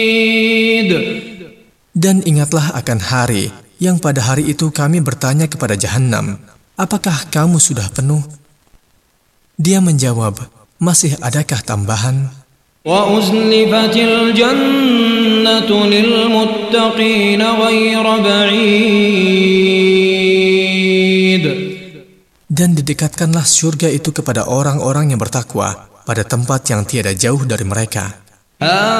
Dan ingatlah akan hari yang pada hari itu kami bertanya kepada Jahannam, apakah kamu sudah penuh? Dia menjawab, masih adakah tambahan? وَأُزْلِفَتِ الْجَنَّةُ لِلْمُتَّقِينَ غَيْرَ بَعِيدٍ. Dan didekatkanlah surga itu kepada orang-orang yang bertakwa pada tempat yang tiada jauh dari mereka.